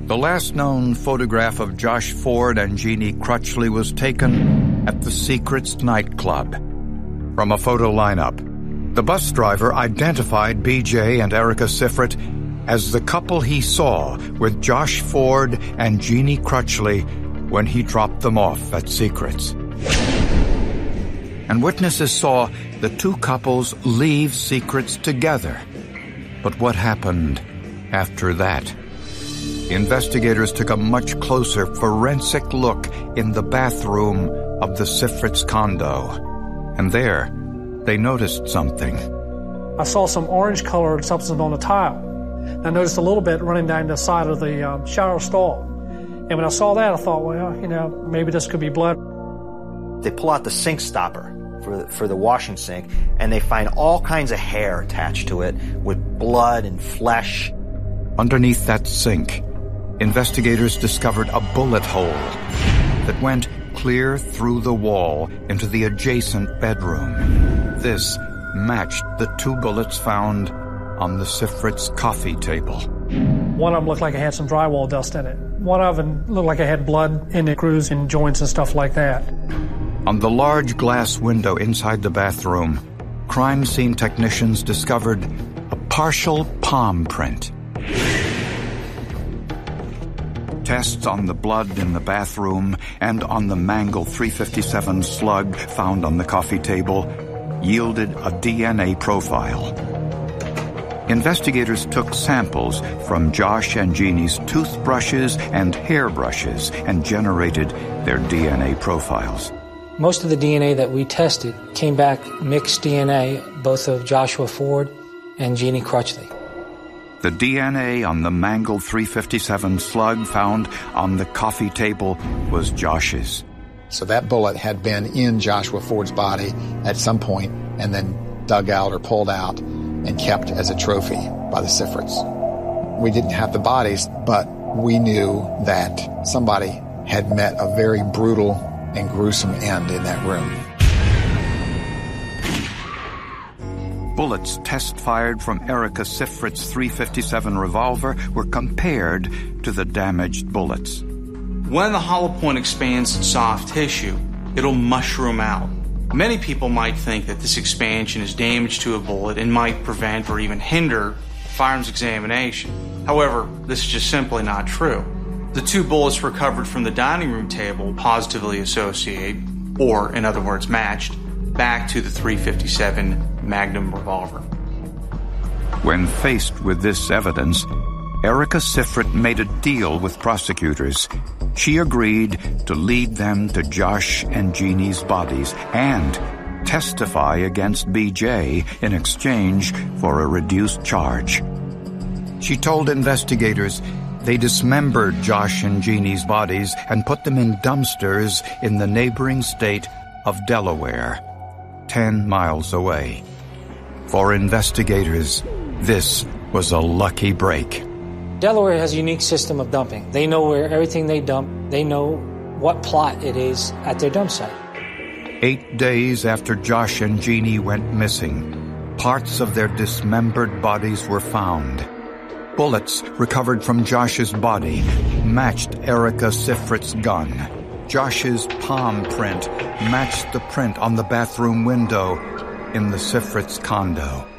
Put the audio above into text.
The last known photograph of Josh Ford and Jeannie Crutchley was taken at the Secrets nightclub. From a photo lineup, the bus driver identified BJ and Erica Siffrett as the couple he saw with Josh Ford and Jeannie Crutchley when he dropped them off at Secrets. And witnesses saw the two couples leave Secrets together. But what happened after that? Investigators took a much closer forensic look in the bathroom of the Siffrets condo. And there, they noticed something. I saw some orange-colored substance on the tile. I noticed a little bit running down the side of the shower stall. And when I saw that, I thought, well, maybe this could be blood. They pull out the sink stopper for the washing sink, and they find all kinds of hair attached to it with blood and flesh. Underneath that sink, investigators discovered a bullet hole that went clear through the wall into the adjacent bedroom. This matched the two bullets found on the Siffrets coffee table. One of them looked like it had some drywall dust in it. One of them looked like it had blood in the grooves and joints and stuff like that. On the large glass window inside the bathroom, crime scene technicians discovered a partial palm print. Tests on the blood in the bathroom and on the Mangle 357 slug found on the coffee table yielded a DNA profile. Investigators took samples from Josh and Jeannie's toothbrushes and hairbrushes and generated their DNA profiles. Most of the DNA that we tested came back mixed DNA, both of Joshua Ford and Jeannie Crutchley. The DNA on the Mangle 357 slug found on the coffee table was Josh's. So that bullet had been in Joshua Ford's body at some point and then dug out or pulled out and kept as a trophy by the Siffrets. We didn't have the bodies, but we knew that somebody had met a very brutal and gruesome end in that room. Bullets test-fired from Erica Siffret's .357 revolver were compared to the damaged bullets. When the hollow point expands in soft tissue, it'll mushroom out. Many people might think that this expansion is damage to a bullet and might prevent or even hinder firearms examination. However, this is just simply not true. The two bullets recovered from the dining room table positively associate, or in other words matched, back to the .357 Magnum revolver. When faced with this evidence, Erica Siffret made a deal with prosecutors. She agreed to lead them to Josh and Jeannie's bodies and testify against BJ in exchange for a reduced charge. She told investigators they dismembered Josh and Jeannie's bodies and put them in dumpsters in the neighboring state of Delaware, 10 miles away. For investigators, this was a lucky break. Delaware has a unique system of dumping. They know where everything they dump, they know what plot it is at their dump site. 8 days after Josh and Jeannie went missing, parts of their dismembered bodies were found. Bullets recovered from Josh's body matched Erica Siffret's gun. Josh's palm print matched the print on the bathroom window in the Siffrets condo.